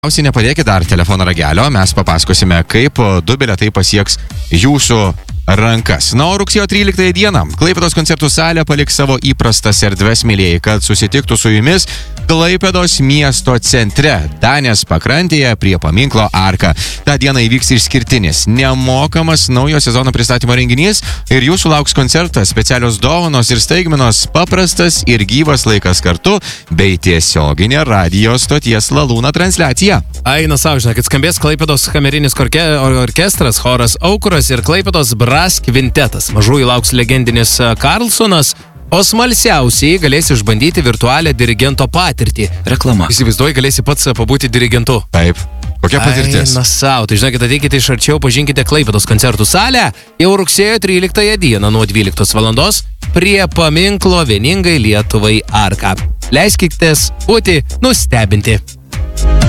Galiausiai nepadėkit dar telefono ragelio, mes papasakosime, kaip 2 bilietai pasieks jūsų rankas. Na, o rugsėjo 13 dieną Klaipėdos koncertų salė paliks savo įprastas erdves, mylėjai, kad susitiktų su jumis Klaipėdos miesto centre, Danės pakrantėje prie paminklo Arka. Ta diena įvyks išskirtinis, nemokamas naujo sezono pristatymo renginys ir jūsų lauks koncertas, specialios dovanos ir staigmenos, paprastas ir gyvas laikas kartu, bei tiesioginė radijo stoties Lalūna transliacija. Aina savo, žinokit, skambės Klaipėdos kamerinis orkestras, choras Aukuras ir Klaipėdos Brass Kvintetas. Mažųjų lauks legendinis Karlsonas, o smalsiausiai galėsi išbandyti virtualią dirigento patirtį. Reklama. Įsivaizduoji, galėsi pats pabūti dirigentu. Taip. Kokia patirtis? Aina savo, tai žinokit, ateikite iš arčiau, pažinkite Klaipėdos koncertų salę jau rugsėjo 13 dieną nuo 12 valandos prie paminklo vieningai Lietuvai Arka. Leiskitės būti nustebinti.